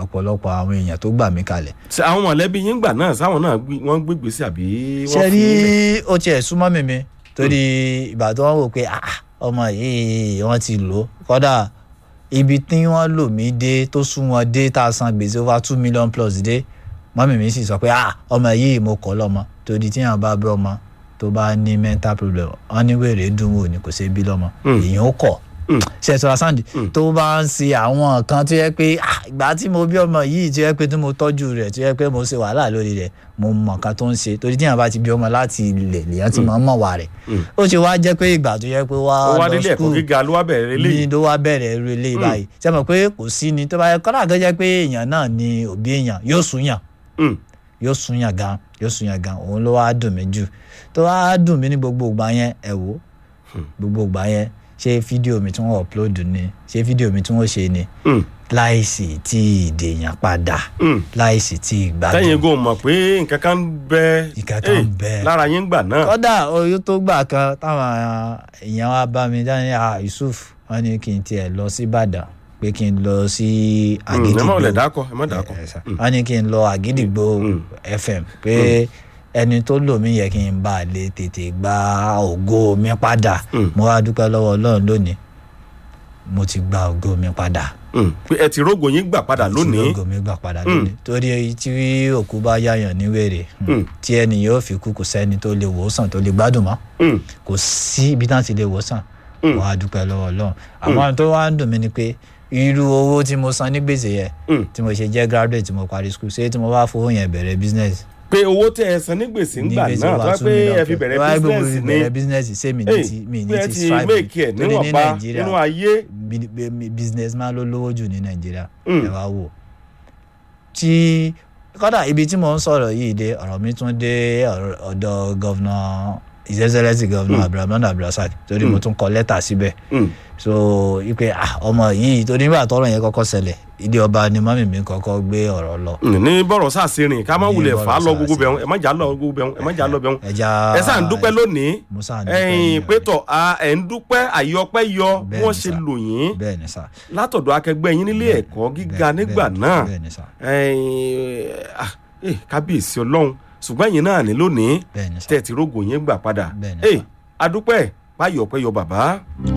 ọ̀pọ̀lọpọ̀ àwọn èèyàn tó gbà mí kalẹ̀. àwọn mọ̀lẹ́bí yín gbà náà sáwọn náà wọ́n gbégbé sí àbí wọ́n ṣe rí ó tiẹ̀ súnmọ́ mi torí ìbàdàn wọn wò pé ọmọ yìí wọ́n ti lò ó kódà ibi tí wọ́n lò mí dé tó sún wọn dé tá a san gbèsè over 2 million plus dé mọ́mì mi sì sọ pé ọmọ yìí mo kọ́ lọ́mọ torí tí yàn bá bí ọmọ tó bá ní mental problem wọ́n ní wèrè dùn wò ní kò ṣe bí lọ́mọ èèyàn ó kọ̀ ṣètò Sunday tó bá ń ṣe àwọn nǹkan tó yẹ pé ìgbà tí mo bí ọmọ yìí tó yẹ pé tí mo tọ́jú rẹ̀ tó yẹ pé mo ṣe wàhálà lórí rẹ̀ mo mọ̀ nǹkan tó ń ṣe torí tí yàn bá ti bí ọmọ láti ilẹ̀ lèyàn ti mọ̀ wà rẹ̀ ó ṣe wá jẹ́ pé ìgbà tó yẹ pé wá lọ skul ní ló wá bẹ̀rẹ̀ eré ilé báyìí ṣe mọ̀ pé kò sí ni tó bá yẹ kọ́nà tó jẹ́ pé èèyàn náà ni òbí èèyàn yóò sún yàn gan òun ló wá dùn mí jù tó wá dùn mí ní gbogbo ìgbà yẹn ẹ wò gbogbo ìgbà yẹn ṣé fídíò mi tí wọ́n upload ni ṣé fídíò mi tí wọ́n ṣe ni láìsí tí ìdèyàn padà láìsí tí ìgbàdùn. tẹ́yìn gò mọ̀ pé nǹkan kan bẹ lára yín gbà náà. kódà oyún tó gbà kan táwọn èèyàn wá bá mi dání Yusuf wọ́n ní kí n tiẹ̀ lọ sí Ìbàdàn pé kí n lọ sí Àgídìgbò ẹ má dákọ. wọ́n ní kí n lọ Àgídìgbò FM pé ẹni tó lò mí yẹ kí n bá lè tètè gba ògo mi padà mo wá dúpẹ́ lọ́wọ́ Ọlọ́run lónìí mo ti gba ògo mi padà. pé ẹ ti rógo yín gbà padà lónìí. ti rógo mi gbà padà lónìí torí tí òkú bá yáyàn ní wèrè tí ẹni yóò fi kú kò sẹ́ni tó lè wòsàn tó lè gbádùn mọ́ kò sí ibi tá ti lè wòsàn wọ́n á dúpẹ́ lọ́wọ́ Ọlọ́run àwọn tó wá ń dùn mí ni pé irú owó tí mo san ní gbèsè yẹn tí mo ṣe jẹ́ graduate tí mo parí school ṣé tí mo bá fowó yẹn bẹ̀rẹ̀ business. pé owó tẹ ẹ san ní gbèsè ńgbà náà tó wá pé ẹ fi bẹ̀rẹ̀ business ṣé mi ní ti strive torí ní Nàìjíríà nínú ayé businessman ló lówó jù ní Nàìjíríà ẹ wá wò tí kódà ibi tí mo ń sọ̀rọ̀ yìí dé ọ̀rọ̀ mi tún dé ọ̀dọ̀ gọ́vnà His Excellency Governor Abdulrahman Abdulrasaq torí mo tún kọ lẹ́tà síbẹ̀ so ipe ọmọ yìí torí nígbà tọ́rọ̀ yẹn kọ́kọ́ ṣẹlẹ̀ ilé ọba ni mọ́mì mi kọ́kọ́ gbé ọ̀rọ̀ lọ. ní bọ́rọ̀ sáàsì rìn ká má wulẹ̀ fà á lọ gbogbo bẹ̀rùn ẹ má jà lọ gbogbo bẹ̀rùn ẹ má jà lọ bẹ̀rùn. ẹ sáà ń dúpẹ́ lónìí pétọ̀ ẹ̀ ń dúpẹ́ àyọpẹ́ yọ bí wọ́n ṣe lò yín látọ̀dọ̀ akẹgbẹ́ yín nílé ẹ̀kọ́ gíga nígbà náà kábíyèsí Ọlọ́run ṣùgbọ́n ẹ̀yin náà ní lónìí tẹ̀ tí rógò yín gbà padà adúpẹ́ báyọ̀ pẹ́ yọ bàbá.